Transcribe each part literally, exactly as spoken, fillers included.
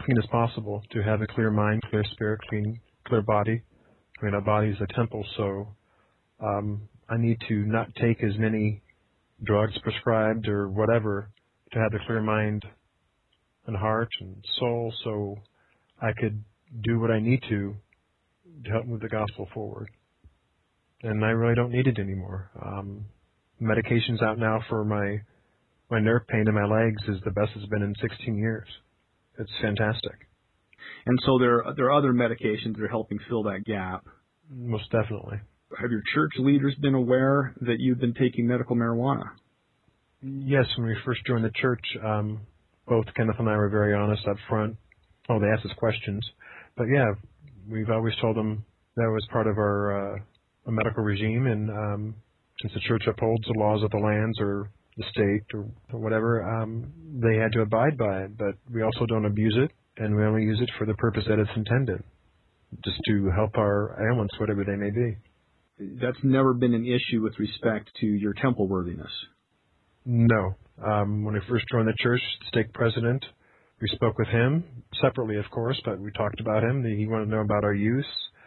clean as possible, to have a clear mind, clear spirit, clean, clear body. I mean, our body is a temple, so um, I need to not take as many drugs prescribed or whatever to have a clear mind and heart and soul, so I could do what I need to to help move the gospel forward. And I really don't need it anymore. Um, medication's out now for my my nerve pain in my legs is the best it's been in sixteen years. It's fantastic. And so there, there are other medications that are helping fill that gap. Most definitely. Have your church leaders been aware that you've been taking medical marijuana? Yes, when we first joined the church, um, both Kenneth and I were very honest up front. Oh, they asked us questions. But yeah, we've always told them that was part of our uh, medical regime, and um, since the church upholds the laws of the lands or the state or, or whatever, um, they had to abide by it. But we also don't abuse it, and we only use it for the purpose that it's intended, just to help our ailments, whatever they may be. That's never been an issue with respect to your temple worthiness? No. Um, when I first joined the church, the stake president, we spoke with him separately, of course, but we talked about him. He wanted to know about our use,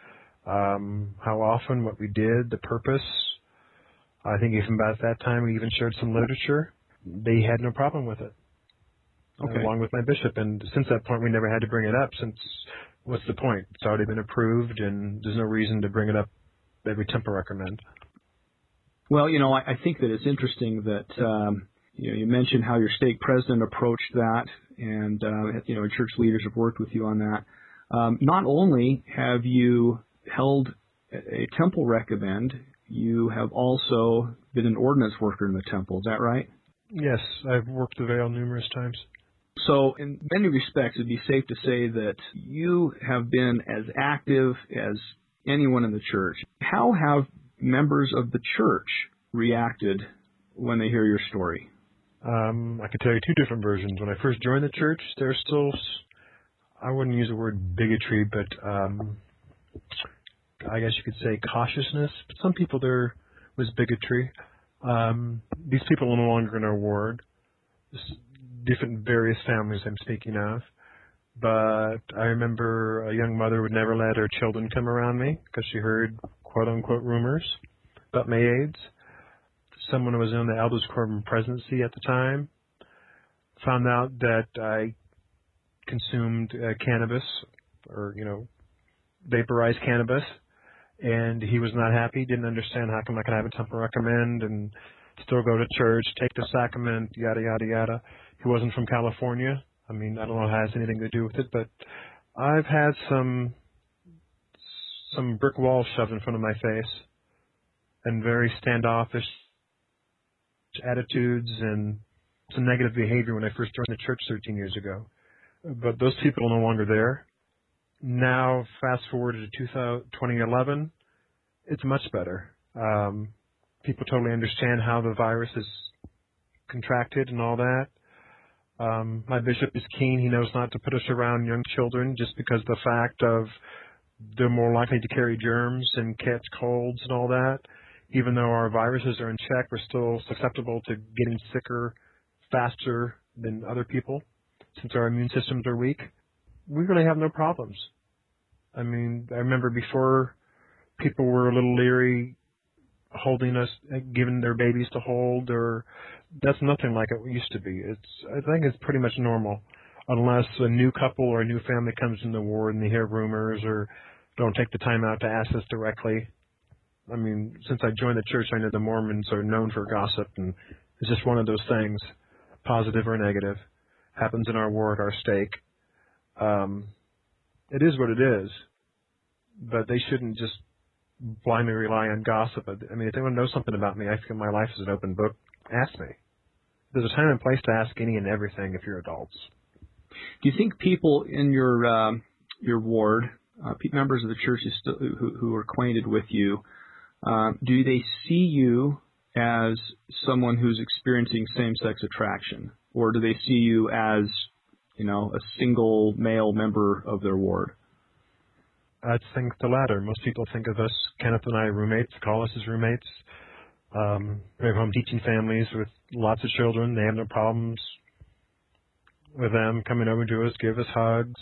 um, how often, what we did, the purpose. I think even about that time we even shared some literature. They had no problem with it, okay. along with my bishop. And since that point, we never had to bring it up, since what's the point? It's already been approved, and there's no reason to bring it up every temple recommend. Well, you know, I, I think that it's interesting that um, you know, you mentioned how your stake president approached that, and uh, you know, church leaders have worked with you on that. Um, not only have you held a temple recommend, you have also been an ordinance worker in the temple. Is that right? Yes, I've worked the veil numerous times. So in many respects, it'd be safe to say that you have been as active as anyone in the church. How have members of the church reacted when they hear your story? Um, I could tell you two different versions. When I first joined the church, there's still, I wouldn't use the word bigotry, but um, I guess you could say cautiousness. But some people there was bigotry. Um, these people are no longer in our ward. There's different various families I'm speaking of. But I remember a young mother would never let her children come around me because she heard quote-unquote rumors about my AIDS. Someone who was in the elders' quorum presidency at the time found out that I consumed uh, cannabis or, you know, vaporized cannabis, and he was not happy, didn't understand how come I could have a temple recommend and still go to church, take the sacrament, yada, yada, yada. He wasn't from California. I mean, I don't know if it has anything to do with it, but I've had some some brick walls shoved in front of my face and very standoffish attitudes and some negative behavior when I first joined the church thirteen years ago. But those people are no longer there. Now, fast forward to twenty eleven, it's much better. Um, people totally understand how the virus is contracted and all that. Um, my bishop is keen. He knows not to put us around young children just because of the fact of they're more likely to carry germs and catch colds and all that. Even though our viruses are in check, we're still susceptible to getting sicker faster than other people since our immune systems are weak. We really have no problems. I mean, I remember before people were a little leery holding us, giving their babies to hold, or that's nothing like it used to be. It's, I think it's pretty much normal, unless a new couple or a new family comes in the ward and they hear rumors or don't take the time out to ask us directly. I mean, since I joined the church, I know the Mormons are known for gossip, and it's just one of those things, positive or negative, happens in our ward, our stake. Um, it is what it is, but they shouldn't just blindly rely on gossip. I mean, if they want to know something about me, I feel my life is an open book. Ask me. There's a time and place to ask any and everything if you're adults. Do you think people in your uh, your ward, uh, members of the church who, who are acquainted with you, uh, do they see you as someone who's experiencing same-sex attraction, or do they see you as, you know, a single male member of their ward? I think the latter. Most people think of us, Kenneth and I, roommates, call us as roommates. Um, we have home teaching families with lots of children. They have no problems with them coming over to us, give us hugs,